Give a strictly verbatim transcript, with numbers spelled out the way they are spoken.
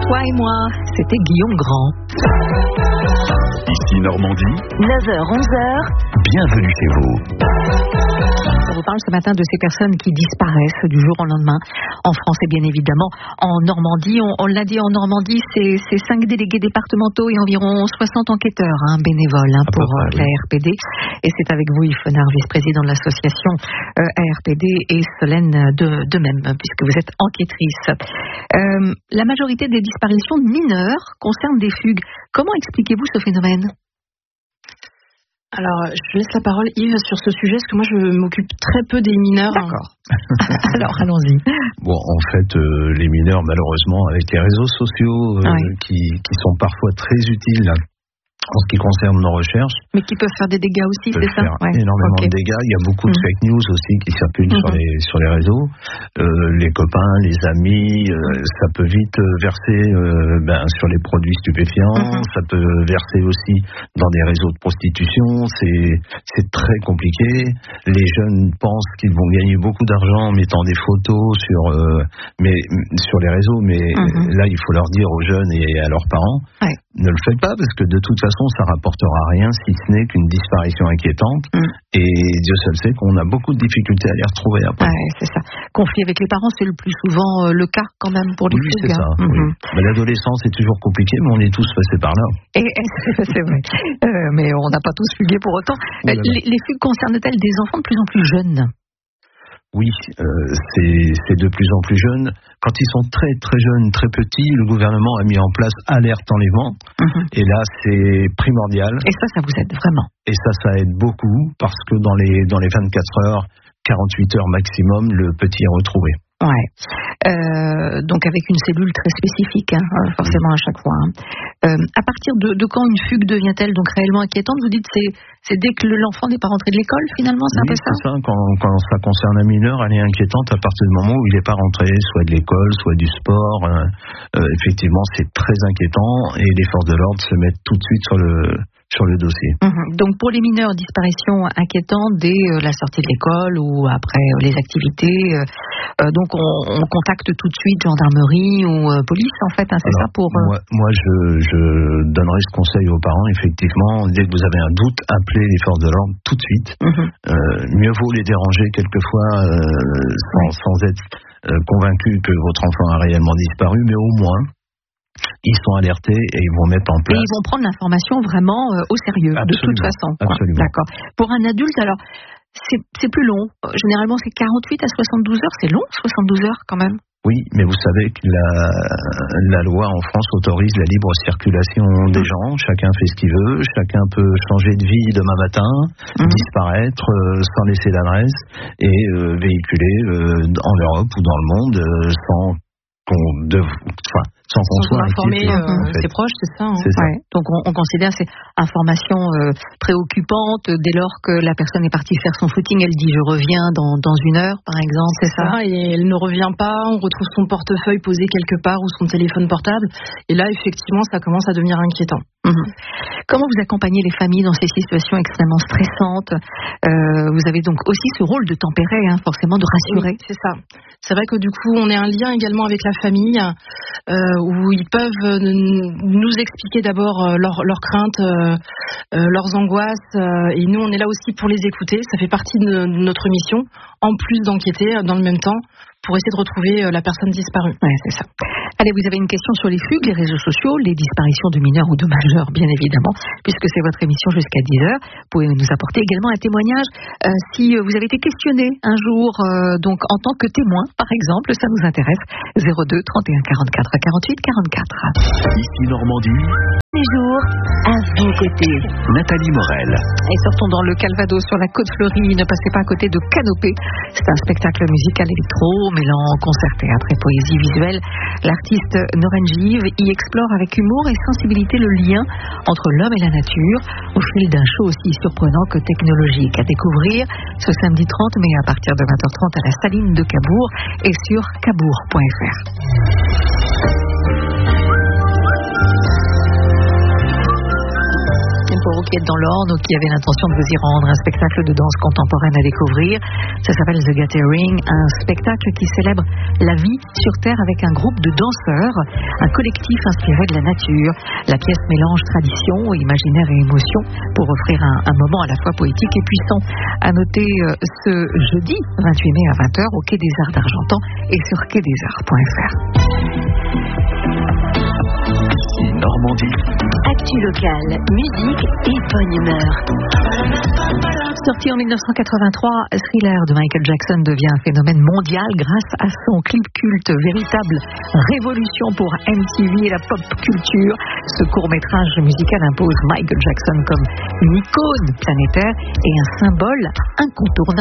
Toi et moi, c'était Guillaume Grand. Ici Normandie. neuf heures onze heures. Bienvenue chez vous. On vous parle ce matin de ces personnes qui disparaissent du jour au lendemain en France et bien évidemment en Normandie. On, on l'a dit, en Normandie, c'est, c'est cinq délégués départementaux et environ soixante enquêteurs hein, bénévoles hein, pour près, la oui. R P D. Et c'est avec vous, Yves Fenard, vice-président de l'association euh, R P D, et Solène de, de même, puisque vous êtes enquêtrice. Euh, la majorité des disparitions mineures concernent des fugues. Comment expliquez-vous ce phénomène ? Alors, je laisse la parole, Yves, sur ce sujet, parce que moi, je m'occupe très peu des mineurs. D'accord. Alors, allons-y. Bon, en fait, euh, les mineurs, malheureusement, avec les réseaux sociaux, euh, oui. qui, qui sont parfois très utiles en ce qui concerne nos recherches. Mais qui peuvent faire des dégâts aussi, c'est ça ? Ouais. Énormément okay. de dégâts. Il y a beaucoup de mmh. fake news aussi qui circulent mmh. sur les sur les réseaux. Euh, les copains, les amis, euh, ça peut vite verser euh, ben, sur les produits stupéfiants. Mmh. Ça peut verser aussi dans des réseaux de prostitution. C'est c'est très compliqué. Les jeunes pensent qu'ils vont gagner beaucoup d'argent en mettant des photos sur euh, mais sur les réseaux. Mais mmh. là, il faut leur dire aux jeunes et à leurs parents, ouais. ne le faites pas, parce que de toute façon, ça rapportera rien si ce n'est qu'une disparition inquiétante. Mm. Et Dieu seul sait qu'on a beaucoup de difficultés à les retrouver après. Ouais, c'est ça. Conflit avec les parents, c'est le plus souvent euh, le cas quand même pour les oui, fugues. Oui, c'est ça. Mm-hmm. Oui. Mais l'adolescence est toujours compliquée, mais on est tous passés par là. Et, et c'est, c'est vrai. euh, mais on n'a pas tous fugué pour autant. Euh, les, les fugues concernent-elles des enfants de plus en plus jeunes ? Oui, euh, c'est, c'est de plus en plus jeune. Quand ils sont très très jeunes, très petits, le gouvernement a mis en place alerte enlèvement. Mmh. Et là, c'est primordial. Et ça, ça vous aide vraiment ? Et ça, ça aide beaucoup, parce que dans les dans les vingt-quatre heures, quarante-huit heures maximum, le petit est retrouvé. Ouais. Euh, donc avec une cellule très spécifique, hein, forcément à chaque fois. Hein. Euh, à partir de, de quand une fugue devient-elle donc réellement inquiétante ? Vous dites c'est c'est dès que l'enfant n'est pas rentré de l'école finalement, c'est oui, un peu ça ? C'est ça. Quand, quand ça concerne un mineur, elle est inquiétante à partir du moment où il n'est pas rentré, soit de l'école, soit du sport. Euh, euh, effectivement, c'est très inquiétant et les forces de l'ordre se mettent tout de suite sur le sur le dossier. Mmh. Donc pour les mineurs, disparition inquiétante dès euh, la sortie de l'école ou après euh, les activités. Euh, euh, donc on, on contacte tout de suite gendarmerie ou euh, police en fait, hein, c'est Alors, ça pour. Euh... Moi, moi je, je donnerai ce conseil aux parents, effectivement, dès que vous avez un doute, appelez les forces de l'ordre tout de suite. Mmh. Euh, mieux vaut les déranger quelquefois euh, sans, oui. sans être euh, convaincu que votre enfant a réellement disparu, mais au moins ils sont alertés et ils vont mettre en place. Et ils vont prendre l'information vraiment euh, au sérieux, absolument, de toute façon. Absolument. D'accord. Pour un adulte, alors, c'est, c'est plus long. Généralement, c'est quarante-huit à soixante-douze heures. C'est long, soixante-douze heures quand même. Oui, mais vous savez que la, la loi en France autorise la libre circulation des gens. Chacun fait ce qu'il veut. Chacun peut changer de vie demain matin, mmh. disparaître euh, sans laisser d'adresse et euh, véhiculer euh, en Europe ou dans le monde euh, sans qu'on dev... enfin, sans qu'on soit informé euh, en fait. Ses proches, c'est ça. Hein. C'est ça. Ouais. Donc on, on considère ces informations euh, préoccupantes dès lors que la personne est partie faire son footing, elle dit je reviens dans, dans une heure par exemple, c'est ça. ça. Et elle ne revient pas, on retrouve son portefeuille posé quelque part ou son téléphone portable. Et là effectivement ça commence à devenir inquiétant. Mmh. Comment vous accompagnez les familles dans ces situations extrêmement stressantes ? euh, Vous avez donc aussi ce rôle de tempérer, hein, forcément de rassurer. Oui, c'est ça. C'est vrai que du coup on est un lien également avec la famille. Euh, où ils peuvent nous expliquer d'abord leurs leur craintes, euh, leurs angoisses, euh, et nous on est là aussi pour les écouter, ça fait partie de notre mission, en plus d'enquêter dans le même temps pour essayer de retrouver la personne disparue. Oui, c'est ça. Allez, vous avez une question sur les fugues, les réseaux sociaux, les disparitions de mineurs ou de majeurs, bien évidemment, puisque c'est votre émission jusqu'à dix heures. Vous pouvez nous apporter également un témoignage euh, si vous avez été questionné un jour, euh, donc en tant que témoin, par exemple, ça nous intéresse. zéro deux trente et un quarante-quatre quarante-huit quarante-quatre. Ici Normandie. Les jours à vos côtés. Nathalie Morel. Et sortons dans le Calvados, sur la côte fleurie. Ne passez pas à côté de Canopée. C'est un spectacle musical électro, mêlant concert, théâtre et poésie visuelle. L'artiste Norengive y explore avec humour et sensibilité le lien entre l'homme et la nature, au fil d'un show aussi surprenant que technologique. À découvrir ce samedi trente mai à partir de vingt heures trente à la Saline de Cabourg et sur cabourg point f r. qui êtes dans l'Orne ou qui avez l'intention de vous y rendre, un spectacle de danse contemporaine à découvrir. Ça s'appelle The Gathering, un spectacle qui célèbre la vie sur Terre avec un groupe de danseurs, un collectif inspiré de la nature. La pièce mélange tradition, imaginaire et émotion pour offrir un, un moment à la fois poétique et puissant. À noter euh, ce jeudi vingt-huit mai à vingt heures au Quai des Arts d'Argentan et sur quai des arts point f r. Normandie. Actu locale, musique et bonne humeur. Sorti en mille neuf cent quatre-vingt-trois, Thriller de Michael Jackson devient un phénomène mondial grâce à son clip culte, véritable révolution pour M T V et la pop culture. Ce court-métrage musical impose Michael Jackson comme une icône planétaire et un symbole incontournable